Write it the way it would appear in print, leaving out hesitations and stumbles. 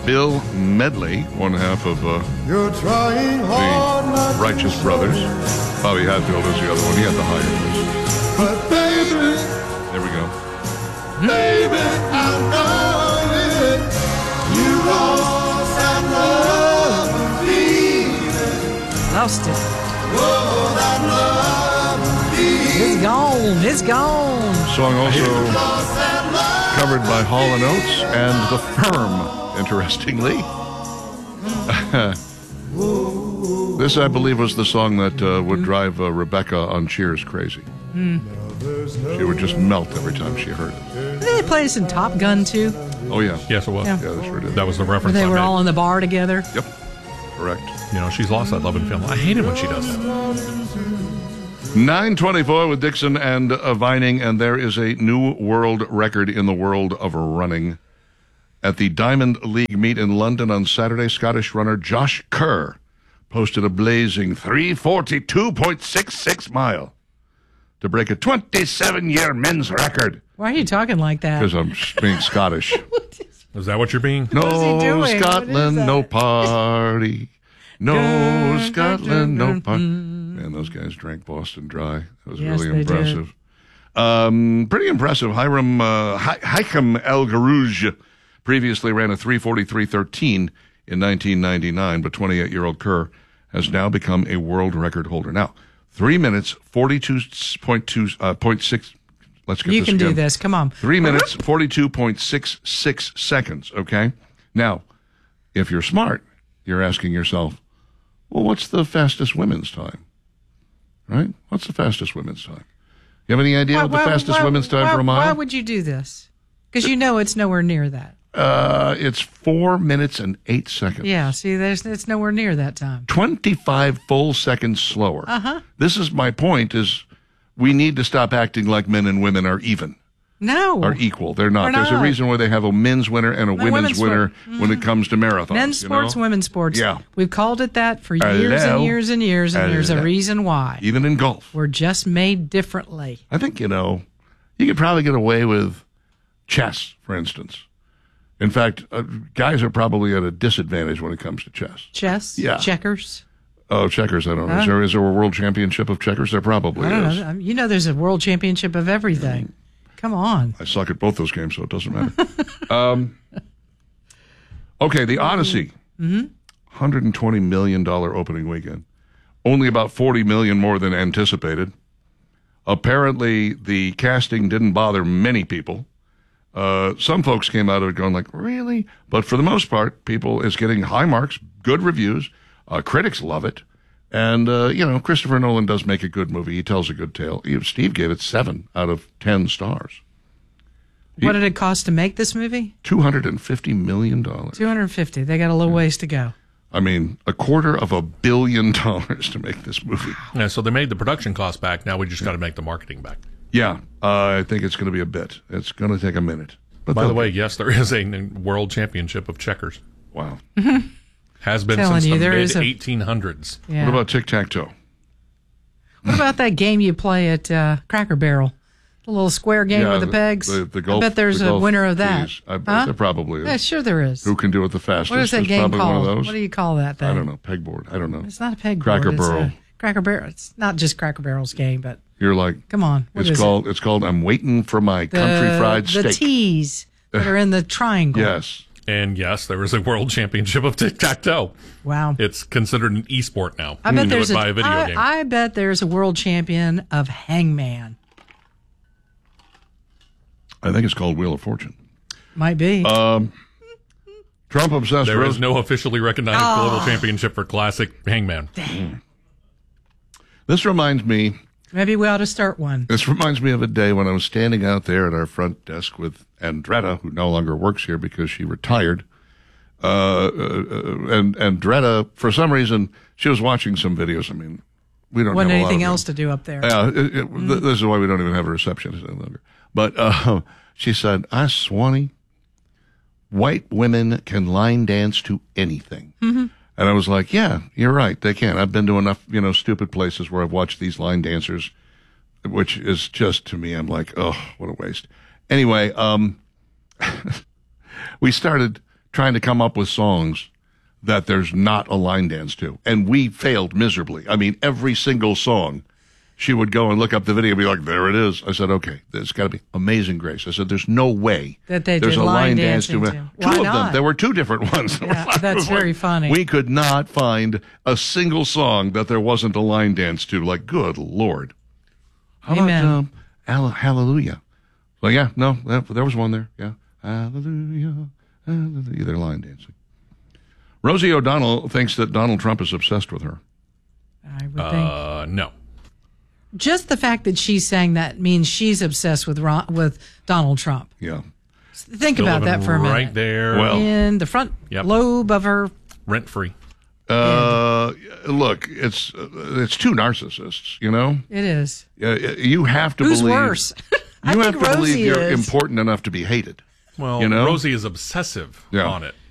Bill Medley, one half of the Righteous Brothers. Bobby Hatfield is the other one. He had the higher voice. But baby, there we go. Baby, I know it. You lost that love feeling. Lost it. Oh, that love feeling. It's gone. It's gone. Song also covered by Hall & Oates and The Firm, interestingly. This, I believe, was the song that would drive Rebecca on Cheers crazy. She would just melt every time she heard it. Did they play this in Top Gun, too? Oh, yeah. Yes, it was. Yeah. Yeah, they sure did. That was the reference They I were made. all in the bar together. Yep. Correct. You know, she's lost that love in film. I hate it when she does that. 9:24 with Dixon and Vining, and there is a new world record in the world of running. At the Diamond League meet in London on Saturday, Scottish runner Josh Kerr posted a blazing 3:42.66 mile to break a 27-year men's record. Why are you talking like that? Because I'm being Scottish. Is that what you're being? No is he doing? What is Scotland, that? no party. No Scotland, no party. Man, those guys drank Boston dry. That was Yes, really they did. impressive. Pretty impressive. Haitham El Garouj previously ran a 3:43.13 in 1999, but 28-year-old Kerr has now become a world record holder. Now, 3 minutes, 42.6. Let's get You this can do again. this. Come on. 3 minutes, 42.66 seconds, okay? Now, if you're smart, you're asking yourself, well, what's the fastest women's time? Right? What's the fastest women's time? You have any idea what the fastest women's time for a mile? Why would you do this? Because you know it's nowhere near that. It's 4 minutes and 8 seconds. Yeah, see, it's nowhere near that time. 25 full seconds slower. This is my point, is we need to stop acting like men and women are even. No. Are equal. They're not. We're There's a not. reason why they have a men's winner and a women's women's winner when it comes to marathons. Men's you sports, know? women's sports. Yeah. We've called it that for years Hello. and years and years, and there's a Hello. reason why. Even in golf. We're just made differently. I think, you could probably get away with chess, for instance. In fact, guys are probably at a disadvantage when it comes to chess. Chess? Yeah. Checkers? Oh, checkers, I don't know. Is there a world championship of checkers? There probably I don't is. know. You know there's a world championship of everything. Come on. I suck at both those games, so it doesn't matter. Okay, the Odyssey. $120 million opening weekend. Only about $40 million more than anticipated. Apparently, the casting didn't bother many people. Some folks came out of it going like, really? But for the most part, people is getting high marks, good reviews. Critics love it. And, Christopher Nolan does make a good movie. He tells a good tale. Steve gave it 7 out of 10 stars. What did it cost to make this movie? $250 million. 250. They got a little ways to go. I mean, $250 million to make this movie. Yeah, so they made the production cost back. Now we just got to make the marketing back. Yeah, I think it's going to be a bit. It's going to take a minute. But By the way, yes, there is a world championship of checkers. Wow. Has been Telling since you, the there is a- mid-1800s. Yeah. What about tic-tac-toe? What about that game you play at Cracker Barrel? The little square game with the pegs? The golf, I bet there's the a golf winner of that. keys. I bet there probably is. Yeah, sure there is. Who can do it the fastest? What is that There's game probably called? one of those. What do you call that thing? I don't know. Pegboard. I don't know. It's not a peg Cracker board. It's Barrel. a Cracker Barrel. It's not just Cracker Barrel's game, but You're like, come on. What is it's called I'm Waiting for My it? Country Fried The Steak. T's that are in the triangle. Yes. And yes, there is a world championship of tic-tac-toe. Wow. It's considered an e-sport now. I You bet can do there's it by a video game. I bet there's a world champion of Hangman. I think it's called Wheel of Fortune. Might be. Trump obsessed. There is no officially recognized Oh. global championship for classic Hangman. This reminds me. Maybe we ought to start one. This reminds me of a day when I was standing out there at our front desk with Andretta, who no longer works here because she retired. And Andretta, for some reason, she was watching some videos. I mean, we don't Wasn't have a lot anything of else to do up there. Yeah, this is why we don't even have a receptionist any longer. But she said, Swanee, white women can line dance to anything. Mm-hmm. And I was like, yeah, you're right. They can. I've been to enough, stupid places where I've watched these line dancers, which is just, to me, I'm like, oh, what a waste. Anyway, we started trying to come up with songs that there's not a line dance to. And we failed miserably. I mean, every single song, she would go and look up the video and be like, there it is. I said, okay, there's got to be Amazing Grace. I said, there's no way that they there's did a line dance dancing to to. it. Why Two of not? them. There were two different ones. Yeah, that's very funny. We could not find a single song that there wasn't a line dance to. Like, good Lord. How Amen. about Hallelujah? Well, yeah, no, there was one there. Yeah. Hallelujah, hallelujah. They're line dancing. Rosie O'Donnell thinks that Donald Trump is obsessed with her. I would think. No. Just the fact that she sang that means she's obsessed with Donald Trump. Yeah. Think Still about that living for a minute. Right there. Well, in the front Yep. lobe of her. Rent free. Look, it's two narcissists, you know? It is. You have to Who's believe. worse? I You think have to believe Rosie you're is. important enough to be hated. Well, You know? Rosie is obsessive Yeah. on it.